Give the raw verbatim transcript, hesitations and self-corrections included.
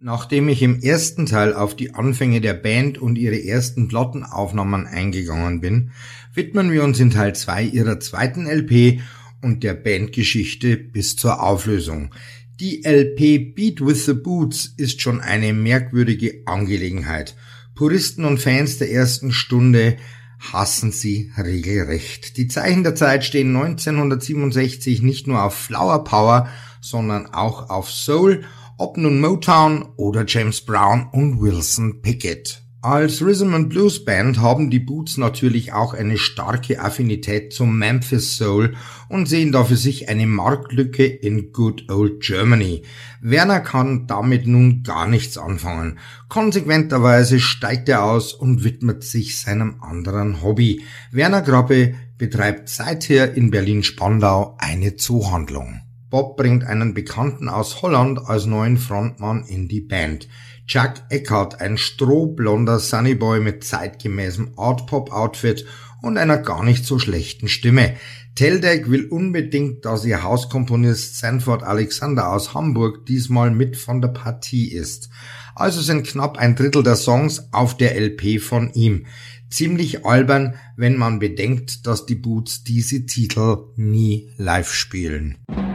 Nachdem ich im ersten Teil auf die Anfänge der Band und ihre ersten Plattenaufnahmen eingegangen bin, widmen wir uns in Teil zwei ihrer zweiten L P und der Bandgeschichte bis zur Auflösung. Die L P Beat with the Boots ist schon eine merkwürdige Angelegenheit. Puristen und Fans der ersten Stunde hassen sie regelrecht. Die Zeichen der Zeit stehen neunzehnhundertsiebenundsechzig nicht nur auf Flower Power, sondern auch auf Soul, ob nun Motown oder James Brown und Wilson Pickett. Als Rhythm and Blues Band haben die Boots natürlich auch eine starke Affinität zum Memphis Soul und sehen da für sich eine Marktlücke in Good Old Germany. Werner kann damit nun gar nichts anfangen. Konsequenterweise steigt er aus und widmet sich seinem anderen Hobby. Werner Grabbe betreibt seither in Berlin-Spandau eine Zoohandlung. Bob bringt einen Bekannten aus Holland als neuen Frontmann in die Band. Jack Eckert, ein strohblonder Sunnyboy mit zeitgemäßem Art-Pop-Outfit und einer gar nicht so schlechten Stimme. Teldec will unbedingt, dass ihr Hauskomponist Sanford Alexander aus Hamburg diesmal mit von der Partie ist. Also sind knapp ein Drittel der Songs auf der L P von ihm. Ziemlich albern, wenn man bedenkt, dass die Boots diese Titel nie live spielen.